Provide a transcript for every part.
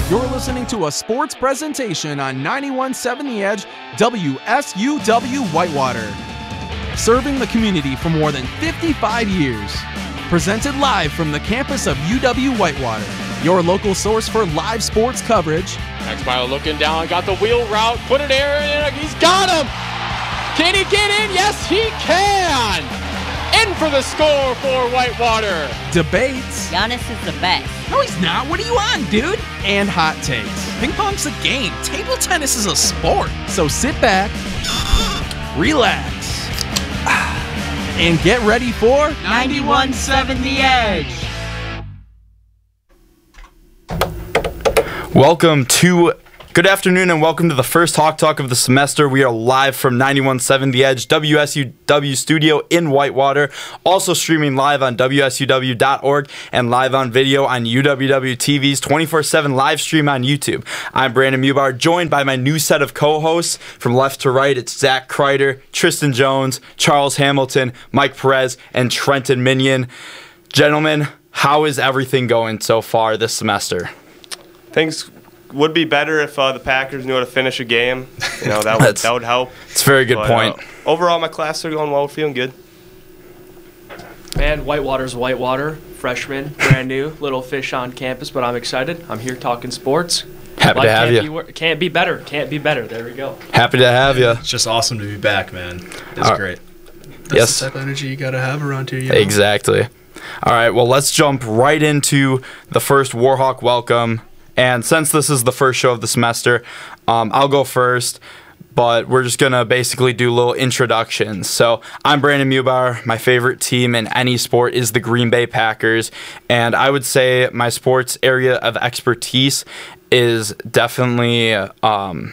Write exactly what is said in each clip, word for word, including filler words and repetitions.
You're listening to a sports presentation on ninety-one point seven The Edge, W S U W Whitewater. Serving the community for more than fifty-five years. Presented live from the campus of U W Whitewater. Your local source for live sports coverage. Max Milo looking down, got the wheel route, put it in, he's got him! Can he get in? Yes, he can! In for the score for Whitewater. Debates. Giannis is the best. No, he's not. What are you on, dude? And hot takes. Ping pong's a game. Table tennis is a sport. So sit back, relax, and get ready for ninety-one point seven The Edge. Welcome to, good afternoon and welcome to the first Hawk Talk of the semester. We are live from ninety-one point seven The Edge, W S U W studio in Whitewater. Also streaming live on W S U W dot org and live on video on U W W T V's twenty-four seven live stream on YouTube. I'm Brandon Mubar, joined by my new set of co-hosts from left to right. It's Zach Kreider, Tristan Jones, Charles Hamilton, Mike Perez, and Trenton Minion. Gentlemen, how is everything going so far this semester? Things would be better if uh, the Packers knew how to finish a game. You know, that would, that would help. It's a very good but, point. Uh, overall, my classes are going well. We're feeling good. Man, Whitewater's Whitewater. Freshman, brand new, little fish on campus, but I'm excited. I'm here talking sports. Happy Life to have can't you. Be, can't be better. Can't be better. There we go. Happy to have you. It's just awesome to be back, man. It's uh, great. That's yes. the type of energy you got to have around here. You know? Exactly. All right, well, let's jump right into the first Warhawk welcome. And since this is the first show of the semester, um, I'll go first, but we're just going to basically do little introductions. So I'm Brandon Mubar. My favorite team in any sport is the Green Bay Packers, and I would say my sports area of expertise is definitely um,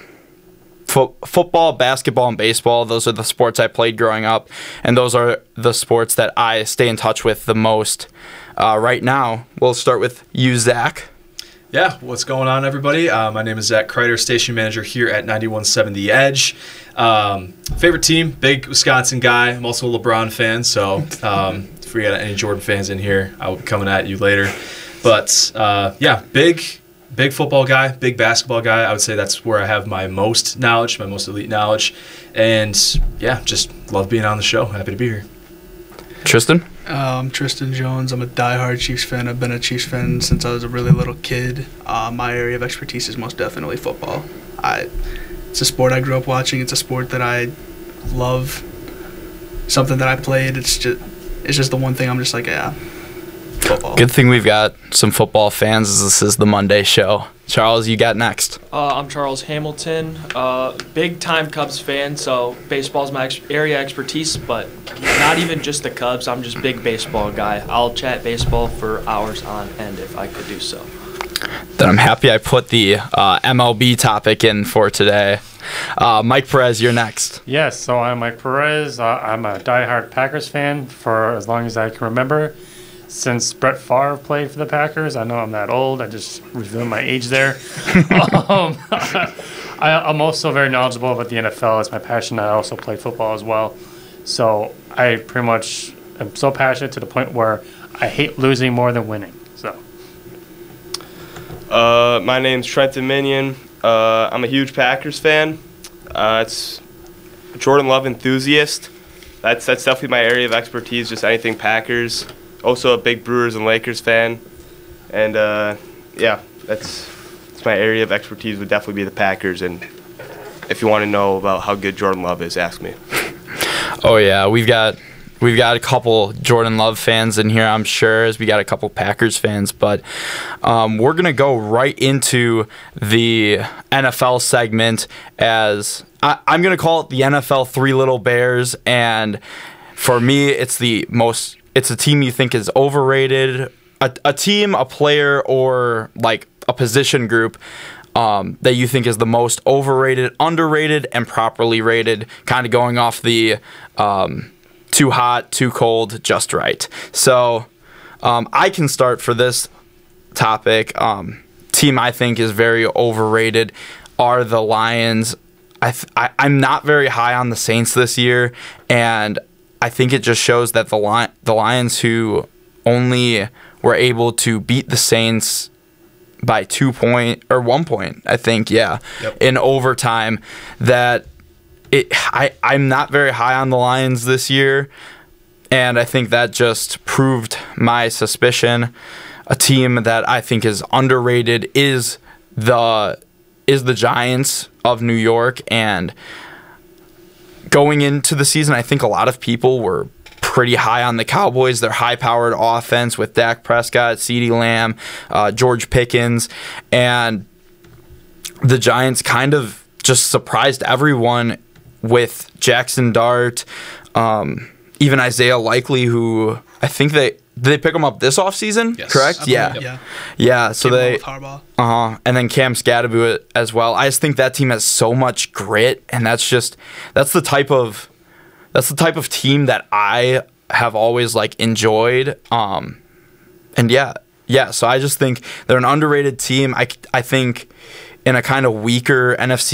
fo- football, basketball, and baseball. Those are the sports I played growing up, and those are the sports that I stay in touch with the most. Uh, right now, we'll start with you, Zach. Yeah, what's going on, everybody? Uh, my name is Zach Kreider, station manager here at ninety-one point seven The Edge. Um, favorite team, big Wisconsin guy. I'm also a LeBron fan, so um, if we got any Jordan fans in here, I will be coming at you later. But, uh, yeah, big, big football guy, big basketball guy. I would say that's where I have my most knowledge, my most elite knowledge. And, yeah, just love being on the show. Happy to be here. Tristan? Um, Tristan Jones. I'm a diehard Chiefs fan. I've been a Chiefs fan since I was a really little kid. Uh, my area of expertise is most definitely football. I, it's a sport I grew up watching. It's a sport that I love. Something that I played. It's just, it's just the one thing I'm just like, yeah, football. Good thing we've got some football fans as this is the Monday show. Charles, you got next. Uh, I'm Charles Hamilton, uh, big-time Cubs fan, so baseball's my ex- area expertise, but not even just the Cubs. I'm just big baseball guy. I'll chat baseball for hours on end if I could do so. Then I'm happy I put the uh, M L B topic in for today. Uh, Mike Perez, you're next. Yes, so I'm Mike Perez. Uh, I'm a diehard Packers fan for as long as I can remember. Since Brett Favre played for the Packers, I know I'm that old. I just revealed my age there. um, I, I'm also very knowledgeable about the N F L. It's my passion. I also play football as well. So I pretty much am so passionate to the point where I hate losing more than winning. So. Uh, my name's Trenton Minion. Uh, I'm a huge Packers fan. Uh, it's a Jordan Love enthusiast. That's that's definitely my area of expertise. Just anything Packers. Also a big Brewers and Lakers fan, and uh, yeah, that's, that's my area of expertise would definitely be the Packers, and if you want to know about how good Jordan Love is, ask me. Oh yeah, we've got we've got a couple Jordan Love fans in here, I'm sure, as we got a couple Packers fans, but um, we're going to go right into the N F L segment as I, I'm going to call it the N F L Three Little Bears, and for me, it's the most It's a team you think is overrated, a, a team, a player, or like a position group um, that you think is the most overrated, underrated, and properly rated, kind of going off the um, too hot, too cold, just right. So um, I can start for this topic. Um, team I think is very overrated are the Lions. I, th- I I'm not very high on the Saints this year, and I think it just shows that the Li- the Lions, who only were able to beat the Saints by two point or one point, I think, yeah, Yep. in overtime. That it, I I'm not very high on the Lions this year, and I think that just proved my suspicion. A team that I think is underrated is the is the Giants of New York, and going into the season, I think a lot of people were pretty high on the Cowboys. Their high-powered offense with Dak Prescott, CeeDee Lamb, uh, George Pickens, and the Giants kind of just surprised everyone with Jackson Dart, um, even Isaiah Likely, who I think they did they pick him up this offseason, Yes. correct? I believe- Yeah. yeah. Yeah, so Came along they with Harbaugh. uh-huh. And then Cam Scadaboo as well. I just think that team has so much grit, and that's just that's the type of that's the type of team that I have always like enjoyed. Um, and yeah, yeah. So I just think they're an underrated team. I I think in a kind of weaker N F C